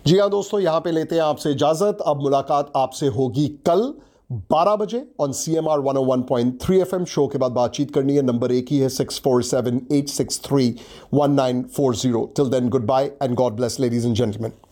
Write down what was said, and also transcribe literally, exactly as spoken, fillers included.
जी हाँ दोस्तों, यहां पे लेते हैं आपसे इजाजत। अब मुलाकात आपसे होगी कल बारह बजे on C M R one O one point three F M. Show के बाद बातचीत करनी है। नंबर एक ही है six four seven eight six three one nine four zero. Till then good bye and God bless ladies and gentleman.